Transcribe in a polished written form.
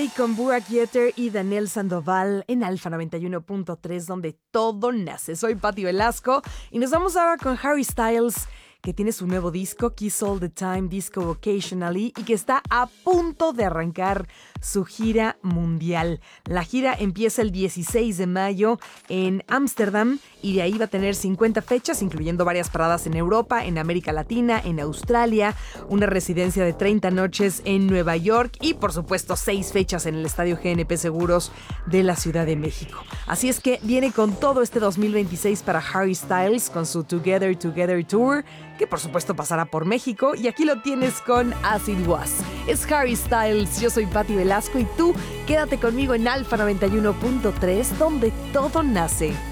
Holiday con Burak Yeter y Daniel Sandoval en Alfa 91.3, donde todo nace. Soy Patti Velasco y nos vamos ahora con Harry Styles, que tiene su nuevo disco, Kiss All the Time, Disco Occasionally, y que está a punto de arrancar su gira mundial. La gira empieza el 16 de mayo en Ámsterdam y de ahí va a tener 50 fechas, incluyendo varias paradas en Europa, en América Latina, en Australia, una residencia de 30 noches en Nueva York y, por supuesto, 6 fechas en el Estadio GNP Seguros de la Ciudad de México. Así es que viene con todo este 2026 para Harry Styles con su Together Together Tour, que por supuesto pasará por México, y aquí lo tienes con As It Was. Es Harry Styles, yo soy Patti Velasco y tú quédate conmigo en Alfa 91.3, donde todo nace.